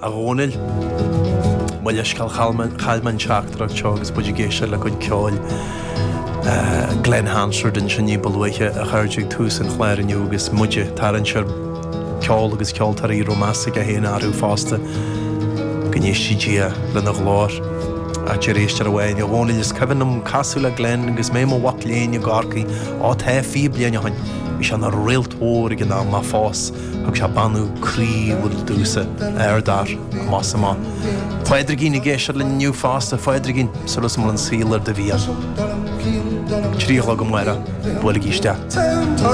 a gcónail. Bhaile scal chailman seachtarach teo agus buidir géise le chun ceáil Glen Hansford in sin níbalúiche a chuirteigh tús an chléir aniu agus muide tarann seir ceáil agus ceoltarí romásaigh a héana arú fásta gníos si le na gláir a tíréistar a bhhain. A bhónail is cehann casú le Glen agus mé mo wach léine garcaí á the fi bliana hain. Bhí se na réaltóir ag ná má fás agus se banú críomhúil dúsa dar a más amá. Fáidir gín i ggéisiir le nniu fásta fáidir gín sulas mar an sílar de bhí. Tríoch le go mhaire, bhfuil iste.